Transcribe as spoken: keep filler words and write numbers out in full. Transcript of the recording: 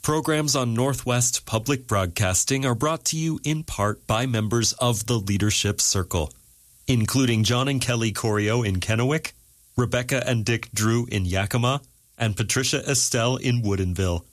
Programs on Northwest Public Broadcasting are brought to you in part by members of the Leadership Circle, including John and Kelly Corio in Kennewick, Rebecca and Dick Drew in Yakima, and Patricia Estelle in Woodinville.